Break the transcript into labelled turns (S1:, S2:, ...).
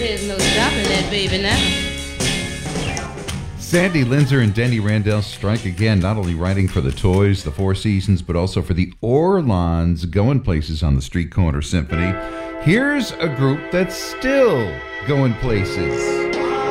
S1: There's no stopping that baby now.
S2: Sandy Linzer and Denny Randell strike again, not only writing for the Toys, the Four Seasons, but also for the Orlons, going places on the Street Corner Symphony. Here's a group that's still going places.